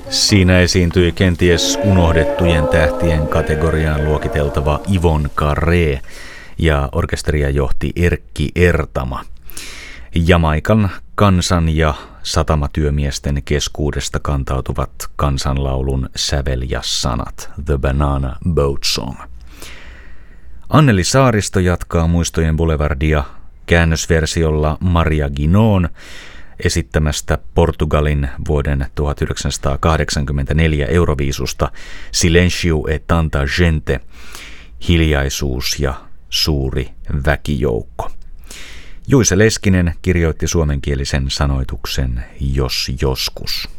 Siinä esiintyi kenties unohdettujen tähtien kategoriaan luokiteltava Yvonne Carré ja orkesteria johti Erkki Ertama. Jamaikan kansan ja satamatyömiesten keskuudesta kantautuvat kansanlaulun sävel ja sanat, The Banana Boat Song. Anneli Saaristo jatkaa Muistojen Boulevardia käännösversiolla Maria Guinón esittämästä Portugalin vuoden 1984 Euroviisusta Silencio e tanta gente, hiljaisuus ja suuri väkijoukko. Juise Leskinen kirjoitti suomenkielisen sanoituksen Jos joskus.